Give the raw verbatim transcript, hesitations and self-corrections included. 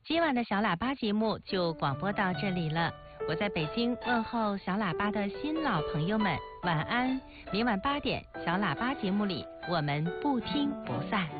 今晚的小喇叭节目就广播到这里了。我在北京问候小喇叭的新老朋友们，晚安。明晚八点，小喇叭节目里我们不听不散。